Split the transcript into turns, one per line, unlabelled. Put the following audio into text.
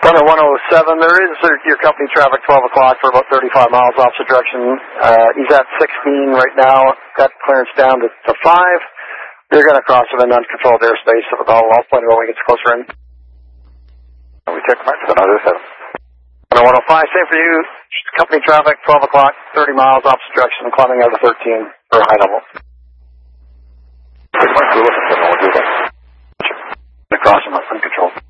Runner 107, there is your company traffic 12 o'clock for about 35 miles opposite direction. He's at 16 right now. Got clearance down to 5. You're going to cross him in uncontrolled airspace of about 1.0 when he gets closer in.
We check back to another 7.
Runner 105, same for you. Company traffic 12 o'clock, 30 miles opposite direction, climbing out of 13 for high level.
Take my crew, listen to what we'll do that.
Cross him uncontrolled.